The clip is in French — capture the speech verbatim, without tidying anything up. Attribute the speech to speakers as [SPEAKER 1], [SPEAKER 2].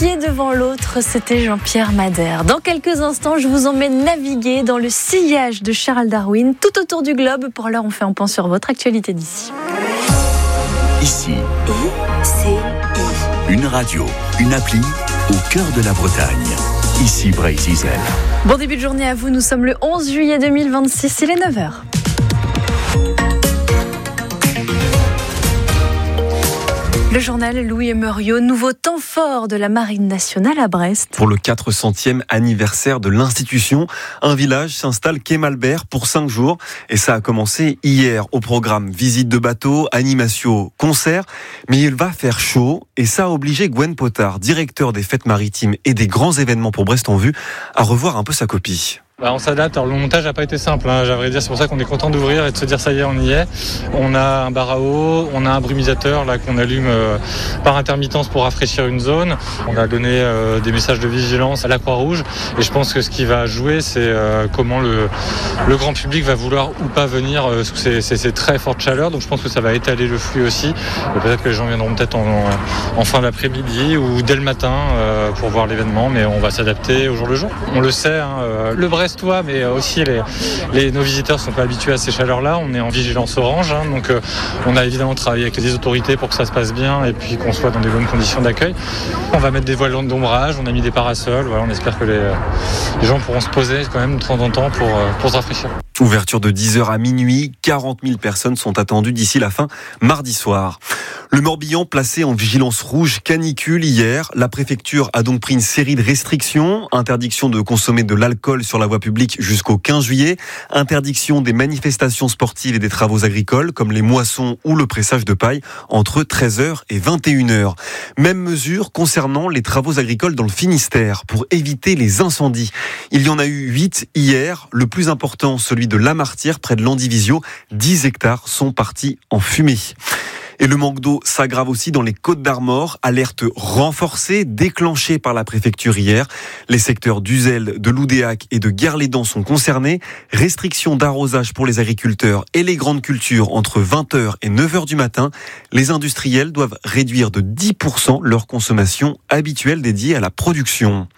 [SPEAKER 1] pied devant l'autre, c'était Jean-Pierre Madère. Dans quelques instants, je vous emmène naviguer dans le sillage de Charles Darwin, tout autour du globe. Pour l'heure, on fait un point sur votre actualité d'ici.
[SPEAKER 2] Ici,
[SPEAKER 1] I C I.
[SPEAKER 2] une radio, une appli au cœur de la Bretagne. Ici Bray-Zizel.
[SPEAKER 1] Bon début de journée à vous, nous sommes le onze juillet deux mille vingt-six, il est neuf heures. Le journal Louis et Meuriot, nouveau temps fort de la Marine nationale à Brest.
[SPEAKER 3] Pour le quatre centième anniversaire de l'institution, un village s'installe quai Malbert pour cinq jours. Et ça a commencé hier au programme visite de bateau, animation, concert. Mais il va faire chaud et ça a obligé Gwen Potard, directeur des fêtes maritimes et des grands événements pour Brest en vue, à revoir un peu sa copie.
[SPEAKER 4] Bah on s'adapte. Alors le montage n'a pas été simple, hein, j'aimerais dire. C'est pour ça qu'on est content d'ouvrir et de se dire ça y est, on y est. On a un bar à eau, on a un brumisateur là qu'on allume euh, par intermittence pour rafraîchir une zone. On a donné euh, des messages de vigilance à la Croix-Rouge et je pense que ce qui va jouer, c'est euh, comment le, le grand public va vouloir ou pas venir euh, sous ces, ces, ces très fortes chaleurs. Donc je pense que ça va étaler le flux aussi. Et peut-être que les gens viendront peut-être en, en fin d'après-midi ou dès le matin euh, pour voir l'événement, mais on va s'adapter au jour le jour. On le sait, hein, euh, le Brest toi, mais aussi les, les, nos visiteurs ne sont pas habitués à ces chaleurs-là. On est en vigilance orange, hein, donc euh, on a évidemment travaillé avec les autorités pour que ça se passe bien et puis qu'on soit dans des bonnes conditions d'accueil. On va mettre des voiles d'ombrage, on a mis des parasols, voilà, on espère que les, les gens pourront se poser quand même de temps en temps pour, pour se rafraîchir.
[SPEAKER 3] Ouverture de dix heures à minuit, quarante mille personnes sont attendues d'ici la fin mardi soir. Le Morbihan placé en vigilance rouge canicule hier. La préfecture a donc pris une série de restrictions. Interdiction de consommer de l'alcool sur la voie publique jusqu'au quinze juillet. Interdiction des manifestations sportives et des travaux agricoles comme les moissons ou le pressage de paille entre treize heures et vingt et une heures. Même mesure concernant les travaux agricoles dans le Finistère pour éviter les incendies. Il y en a eu huit hier. Le plus important, celui de La Martyre près de Landivisio. dix hectares sont partis en fumée. Et le manque d'eau s'aggrave aussi dans les Côtes-d'Armor. Alerte renforcée, déclenchée par la préfecture hier. Les secteurs d'Uzel, de Loudéac et de Guerlédan sont concernés. Restriction d'arrosage pour les agriculteurs et les grandes cultures entre vingt heures et neuf heures du matin. Les industriels doivent réduire de dix pour cent leur consommation habituelle dédiée à la production.